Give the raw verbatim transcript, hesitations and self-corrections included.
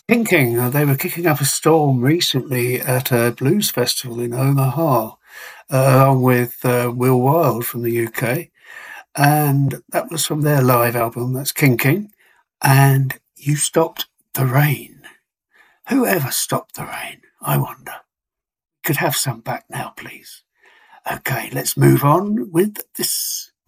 King King, uh, they were kicking up a storm recently at a blues festival in Omaha, uh, along with uh, Will Wild from the U K, and that was from their live album. That's King King, and You Stopped the Rain. Who ever stopped the rain? I wonder. Could have some back now, please. Okay, let's move on with this.